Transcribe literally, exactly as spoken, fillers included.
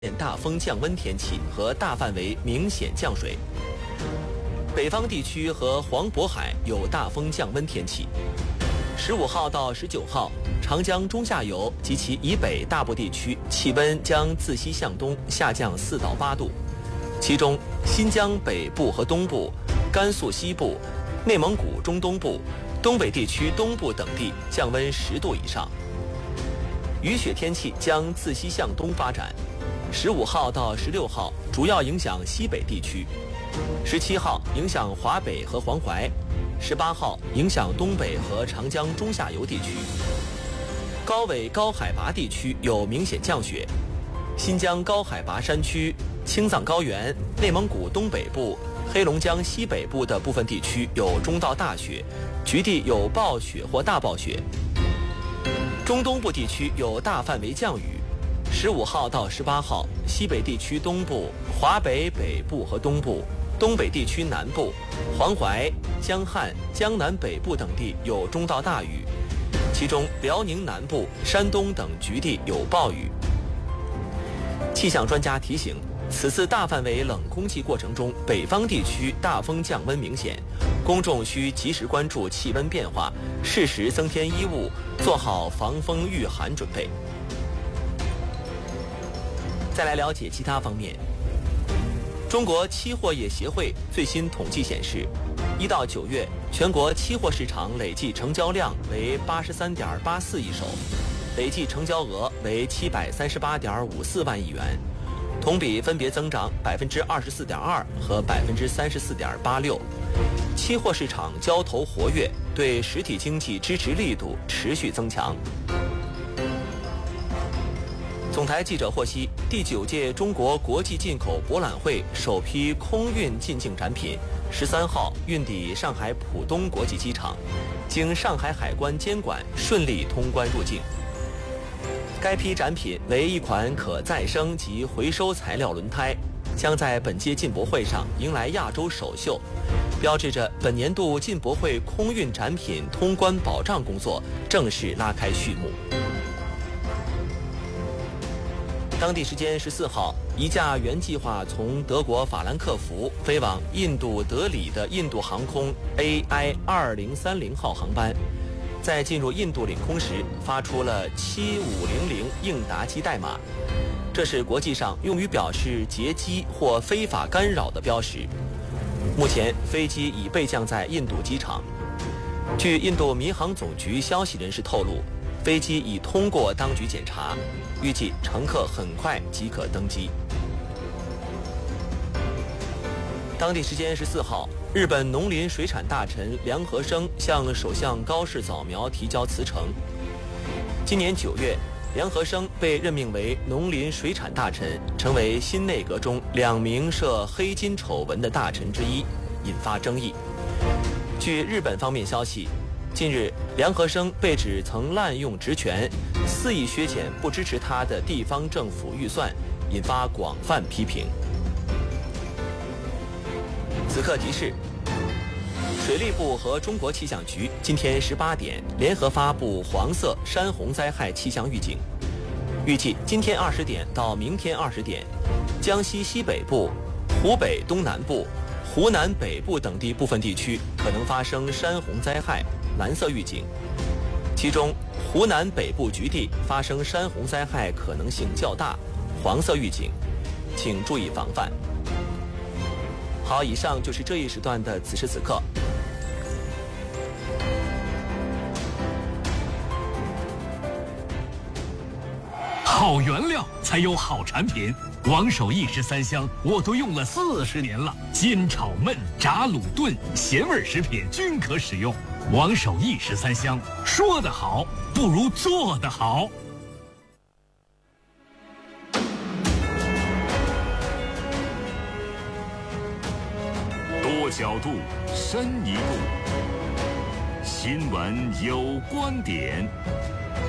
大风降温天气和大范围明显降水。北方地区和黄渤海有大风降温天气。十五号到十九号，长江中下游及其以北大部地区气温将自西向东下降四到八度，其中新疆北部和东部、甘肃西部、内蒙古中东部、东北地区东部等地降温十度以上。雨雪天气将自西向东发展，十五号到十六号主要影响西北地区，十七号影响华北和黄淮，十八号影响东北和长江中下游地区。高纬高海拔地区有明显降雪，新疆高海拔山区、青藏高原、内蒙古东北部、黑龙江西北部的部分地区有中到大雪，局地有暴雪或大暴雪。中东部地区有大范围降雨，十五号到十八号，西北地区东部、华北北部和东部、东北地区南部、黄淮、江汉、江南北部等地有中到大雨，其中辽宁南部、山东等局地有暴雨。气象专家提醒，此次大范围冷空气过程中，北方地区大风降温明显，公众需及时关注气温变化，适时增添衣物，做好防风御寒准备。再来了解其他方面。中国期货业协会最新统计显示，一到九月，全国期货市场累计成交量为八十三点八四亿手，累计成交额为七百三十八点五四万亿元，同比分别增长百分之二十四点二和百分之三十四点八六。期货市场交投活跃，对实体经济支持力度持续增强。总台记者获悉，第九届中国国际进口博览会首批空运进境展品十三号运抵上海浦东国际机场，经上海海关监管，顺利通关入境。该批展品为一款可再生及回收材料轮胎，将在本届进博会上迎来亚洲首秀，标志着本年度进博会空运展品通关保障工作正式拉开序幕。当地时间十四号，一架原计划从德国法兰克福飞往印度德里的印度航空 A I 二零三零号航班，在进入印度领空时发出了七五零零应答机代码，这是国际上用于表示劫机或非法干扰的标识。目前飞机已备降在印度机场。据印度民航总局消息人士透露，飞机已通过当局检查，预计乘客很快即可登机。当地时间十四号，日本农林水产大臣梁和生向首相高市早苗提交辞呈。今年九月，梁和生被任命为农林水产大臣，成为新内阁中两名涉黑金丑闻的大臣之一，引发争议。据日本方面消息，近日梁和生被指曾滥用职权，肆意削减不支持他的地方政府预算，引发广泛批评。此刻提示，水利部和中国气象局今天十八点联合发布黄色山洪灾害气象预警，预计今天二十点到明天二十点，江西西北部、湖北东南部、湖南北部等地部分地区可能发生山洪灾害，蓝色预警，其中湖南北部局地发生山洪灾害可能性较大，黄色预警，请注意防范。好，以上就是这一时段的此时此刻。 好原料才有好产品，王守义十三香我都用了四十年了，煎炒焖炸卤炖咸味食品均可使用。王守义十三香，说得好不如做得好。 多角度，深一步。新闻有观点。